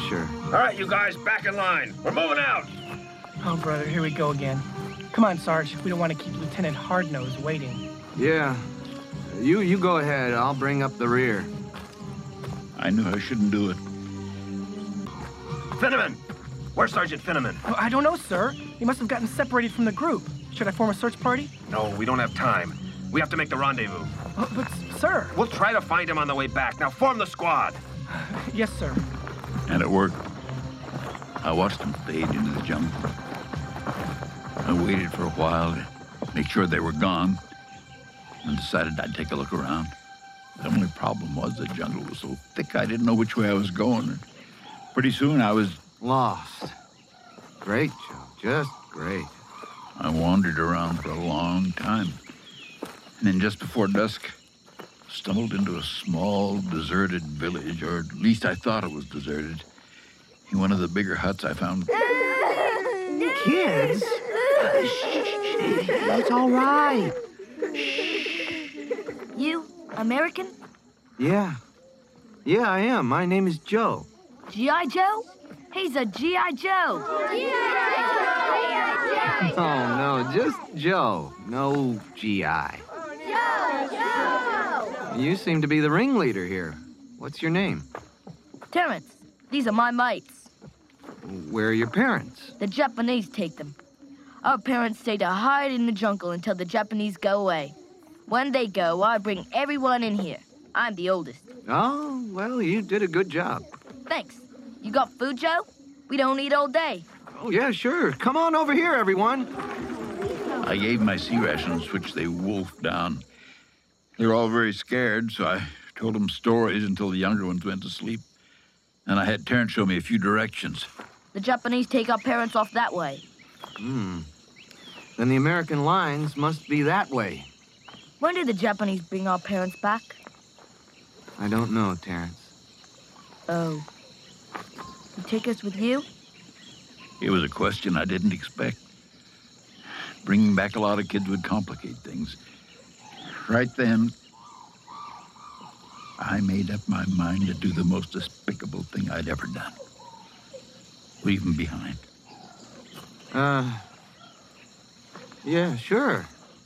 sure. All right, you guys, back in line. We're moving out. Oh, brother, here we go again. Come on, Sarge. We don't want to keep Lieutenant Hardnose waiting. Yeah. You go ahead. I'll bring up the rear. I knew I shouldn't do it. Finneman! Where's Sergeant Finneman? Oh, I don't know, sir. He must have gotten separated from the group. Should I form a search party? No, we don't have time. We have to make the rendezvous. Oh, but, sir... We'll try to find him on the way back. Now form the squad. Yes, sir. And it worked. I watched them fade into the jungle. I waited for a while to make sure they were gone and decided I'd take a look around. The only problem was the jungle was so thick I didn't know which way I was going. And pretty soon I was... Lost. Great, Joe. Just great. I wandered around for a long time. And then just before dusk, stumbled into a small, deserted village, or at least I thought it was deserted. In one of the bigger huts I found... Kids? It's all right. You, American? Yeah. Yeah, I am. My name is Joe. G.I. Joe? He's a G.I. Joe. Oh, no, just Joe. No G.I. You seem to be the ringleader here. What's your name? Terrence, these are my mates. Where are your parents? The Japanese take them. Our parents stay to hide in the jungle until the Japanese go away. When they go, I bring everyone in here. I'm the oldest. Oh, well, you did a good job. Thanks. You got food, Joe? We don't eat all day. Oh, yeah, sure. Come on over here, everyone. I gave my sea rations, which they wolfed down. They were all very scared, so I told them stories until the younger ones went to sleep. And I had Terrence show me a few directions. The Japanese take our parents off that way. Then the American lines must be that way. When did the Japanese bring our parents back? I don't know, Terrence. Oh. You take us with you? It was a question I didn't expect. Bringing back a lot of kids would complicate things. Right then, I made up my mind to do the most despicable thing I'd ever done. Leave them behind. Yeah, sure.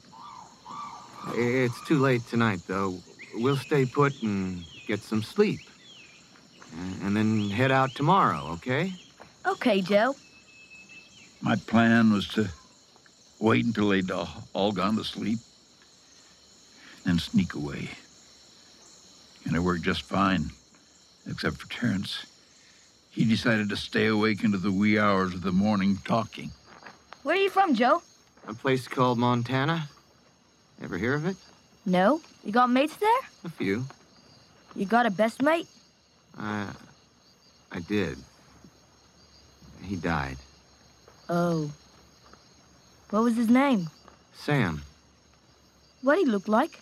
It's too late tonight, though. We'll stay put and get some sleep. And then head out tomorrow, okay? Okay, Joe. My plan was to wait until they'd all gone to sleep, then sneak away. And it worked just fine, except for Terrence. He decided to stay awake into the wee hours of the morning talking. Where are you from, Joe? A place called Montana. Ever hear of it? No. You got mates there? A few. You got a best mate? I did. He died. Oh. What was his name? Sam. What'd he look like?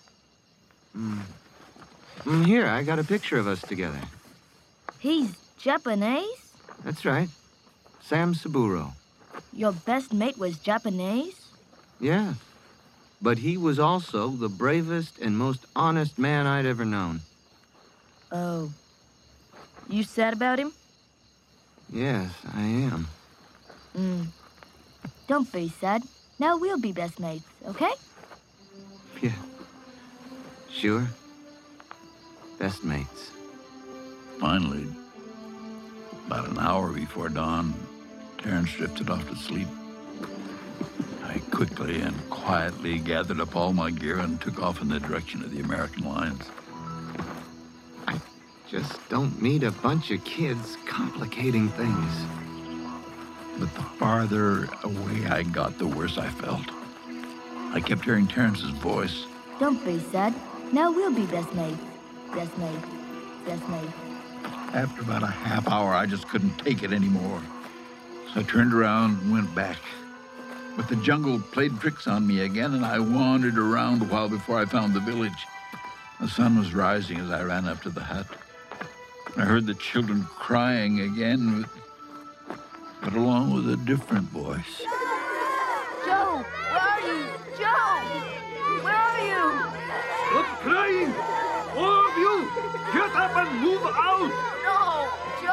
Here, I got a picture of us together. He's Japanese? That's right. Sam Saburo. Your best mate was Japanese? Yeah. But he was also the bravest and most honest man I'd ever known. Oh. You sad about him? Yes, I am. Don't be sad. Now we'll be best mates, okay? Yeah. Sure. Best mates. Finally, about an hour before dawn, Terrence drifted off to sleep. I quickly and quietly gathered up all my gear and took off in the direction of the American lines. I just don't need a bunch of kids complicating things. But the farther away I got, the worse I felt. I kept hearing Terrence's voice. Don't be sad. Now we'll be best mates. Best mates. Best mates. After about a half hour, I just couldn't take it anymore. So I turned around and went back. But the jungle played tricks on me again, and I wandered around a while before I found the village. The sun was rising as I ran up to the hut. I heard the children crying again, but along with a different voice. Joe! Where are you? Joe! Where are you? Stop crying! All of you! Get up and move out! No! Joe!